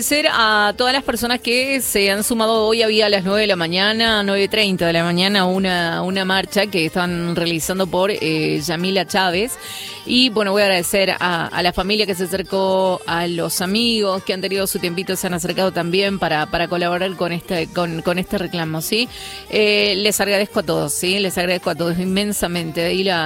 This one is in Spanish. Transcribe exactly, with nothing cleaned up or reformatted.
agradecer a todas las personas que se han sumado hoy. Había a las nueve de la mañana, nueve y treinta de la mañana, una, una marcha que están realizando por eh, Yamila Chávez. Y bueno, voy a agradecer a, a la familia que se acercó, a los amigos que han tenido su tiempito, se han acercado también para, para colaborar con este, con, con este reclamo, ¿sí? Eh, les agradezco a todos, ¿sí? Les agradezco a todos inmensamente. Y la